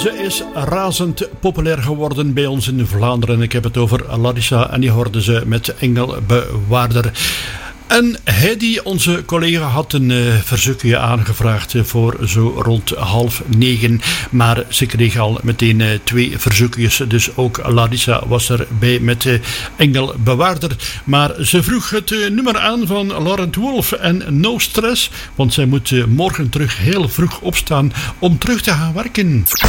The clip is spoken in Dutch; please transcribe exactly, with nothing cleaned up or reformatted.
Ze is razend populair geworden bij ons in Vlaanderen. Ik heb het over Larissa en die hoorden ze met Engelbewaarder. En Heidi, onze collega, had een uh, verzoekje aangevraagd voor zo rond half negen. Maar ze kreeg al meteen uh, twee verzoekjes. Dus ook Larissa was erbij met uh, Engelbewaarder. Maar ze vroeg het uh, nummer aan van Laurent Wolf en No Stress. Want zij moet uh, morgen terug heel vroeg opstaan om terug te gaan werken.